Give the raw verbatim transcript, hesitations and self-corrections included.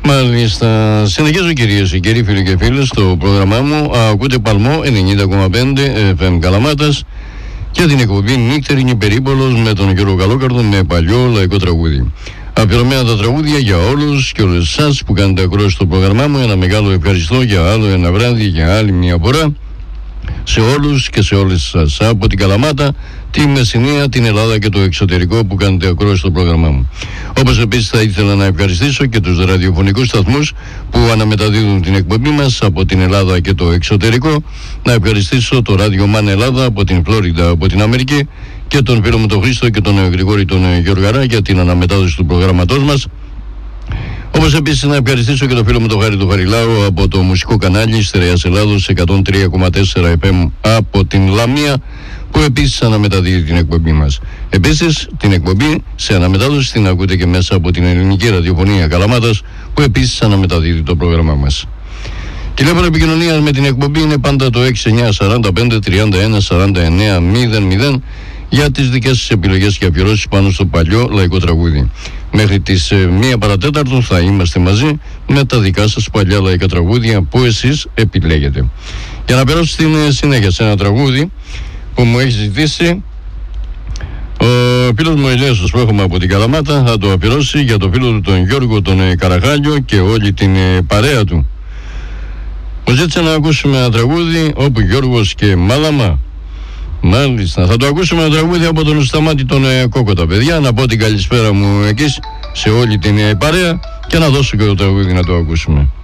Μάλιστα, συνεχίζω κυρίες και κύριοι, φίλοι και φίλες, στο πρόγραμμά μου. Ακούτε Παλμό ενενήντα κόμμα πέντε εφ εμ Καλαμάτας και την εκπομπή Νύχτερινη Περίπολος με τον Γιώργο Καλόκαρδο, με παλιό λαϊκό τραγούδι. Αφιερωμένα τα τραγούδια για όλους και όλες εσάς που κάνετε ακρόαση στο πρόγραμμά μου. Ένα μεγάλο ευχαριστώ για άλλο ένα βράδυ, για άλλη μια φορά, σε όλους και σε όλες σας από την Καλαμάτα, τη Μεσσηνία, την Ελλάδα και το εξωτερικό που κάνετε ακρόαση στο πρόγραμμά μου. Όπως επίσης θα ήθελα να ευχαριστήσω και τους ραδιοφωνικούς σταθμούς που αναμεταδίδουν την εκπομπή μας από την Ελλάδα και το εξωτερικό. Να ευχαριστήσω το Ράδιο Μαν Ελλάδα από την Φλόριντα, από την Αμερική, και τον φίλο μου τον Χρήστο και τον Γρηγόρη τον Γεωργαρά για την αναμετάδοση του προγράμματός μας. Όπως επίσης να ευχαριστήσω και τον φίλο μου τον Χάρη του Χαριλάου από το μουσικό κανάλι Στερεάς Ελλάδος εκατόν τρία κόμμα τέσσερα εφ εμ από την Λαμία, που επίσης αναμεταδίδει την εκπομπή μας. Επίσης την εκπομπή σε αναμετάδοση την ακούτε και μέσα από την Ελληνική Ραδιοφωνία Καλαμάτας, που επίσης αναμεταδίδει το πρόγραμμά μας. Τηλέφωνο επικοινωνίας με την εκπομπή είναι πάντα το έξι εννιά σαράντα πέντε τριάντα ένα σαράντα εννέα μηδέν μηδέν για τις δικές σας επιλογές και αφιερώσεις πάνω στο παλιό λαϊκό τραγούδι. Μέχρι τις ε, μία παρατέταρτο θα είμαστε μαζί με τα δικά σας παλιά λαϊκά τραγούδια που εσείς επιλέγετε. Για να περάσω στην ε, συνέχεια σε ένα τραγούδι που μου έχει ζητήσει ο φίλος μου Ελέωσος που έχουμε από την Καλαμάτα, θα το αφιερώσει για το φίλο του τον Γιώργο τον ε, Καραγάλιο και όλη την ε, παρέα του. Μου ζήτησε να ακούσουμε ένα τραγούδι όπου Γιώργος και Μάλαμα. Μάλιστα, θα το ακούσουμε ένα τραγούδι από τον Σταμάτη τον ε, Κόκοτα, παιδιά. Να πω την καλησπέρα μου εκεί σε όλη την ε, παρέα και να δώσω και το τραγούδι να το ακούσουμε.